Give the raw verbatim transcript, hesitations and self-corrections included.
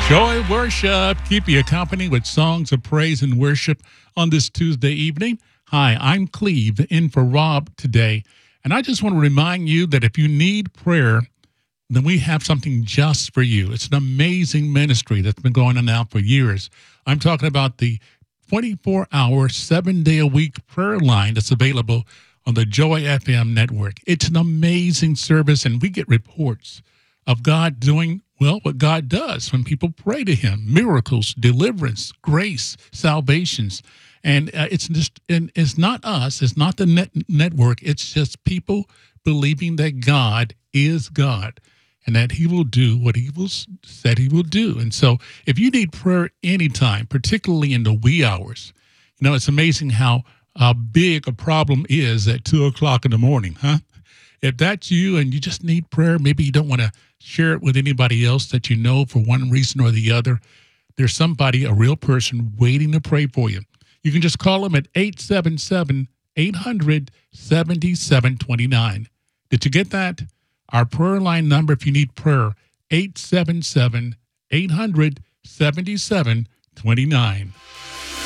Joy Worship, keep you company with songs of praise and worship on this Tuesday evening. Hi, I'm Cleve, in for Rob today. And I just want to remind you that if you need prayer, then we have something just for you. It's an amazing ministry that's been going on now for years. I'm talking about the twenty-four hour, seven day a week prayer line that's available on the Joy F M network. It's an amazing service, and we get reports of God doing, well, what God does when people pray to him: miracles, deliverance, grace, salvations. And uh, it's just, and it's not us, it's not the net network, it's just people believing that God is God and that he will do what he will, said he will do. And so if you need prayer anytime, particularly in the wee hours, you know, it's amazing how uh, big a problem is at two o'clock in the morning, huh? If that's you and you just need prayer, maybe you don't want to share it with anybody else that you know for one reason or the other, there's somebody, a real person, waiting to pray for you. You can just call them at eight seven seven, eight hundred, seventy-seven twenty-nine. Did you get that? Our prayer line number, if you need prayer, eight seven seven, eight hundred, seventy-seven twenty-nine.